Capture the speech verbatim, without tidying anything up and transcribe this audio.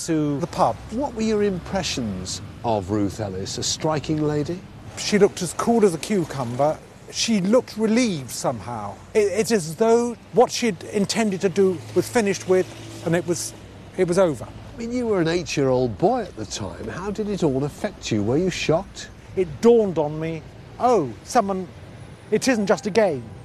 to the pub. What were your impressions of Ruth Ellis, a striking lady? She looked as cool as a cucumber. She looked relieved somehow. It, it's as though what she'd intended to do was finished with, and it was, it was over. I mean, you were an eight-year-old boy at the time. How did it all affect you? Were you shocked? It dawned on me, oh, someone, it isn't just a game.